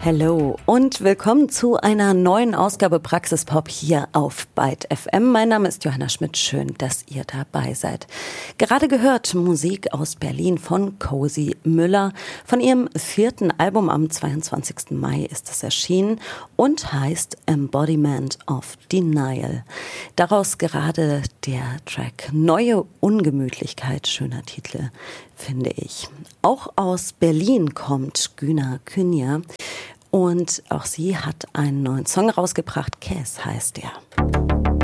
Hallo und willkommen zu einer neuen Ausgabe Praxispop hier auf Byte FM. Mein Name ist Johanna Schmidt, schön, dass ihr dabei seid. Gerade gehört Musik aus Berlin von Cozy Müller. Von ihrem 4. Album am 22. Mai ist es erschienen und heißt Embodiment of Denial. Daraus gerade der Track Neue Ungemütlichkeit, schöner Titel, finde ich. Auch aus Berlin kommt Güner Künja und auch sie hat einen neuen Song rausgebracht. Käs heißt der.